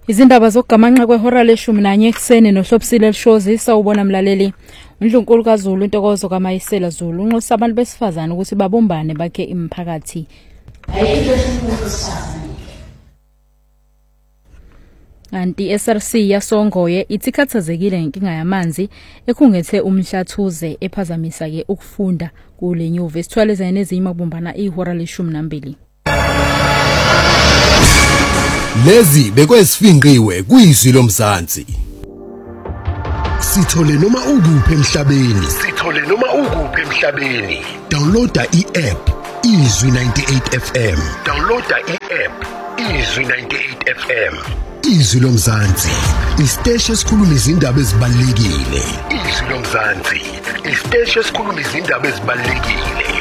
Izindaba zokugamanxa kwehora le-11 ekseni noHlopsile Lishozi sawubona mlaleli. uNdlunkulu kaZulu intokozo kaMayisela Zulu unxusa abantu besifazane ukuthi babumbane bakhe imiphakathi. Anti SRC yaSongoye ithi khathazekile ngenkinga yamanzi ekhungethe umhlathuze ephazamisa ke ukufunda kule nyuvesi. Sithwalezene ezima kubumbana ihora le-12. Lezi bekwesifinqiwe kuyizwi lomzansi. Sithole noma ukuphi emhlabeni. Downloada i-app Izwi 98 FM. Izwi lomzansi. Isiteshi esikhuluma izindaba ezibalulekile. Izwi lomzansi. Isiteshi esikhuluma izindaba ezibalulekile.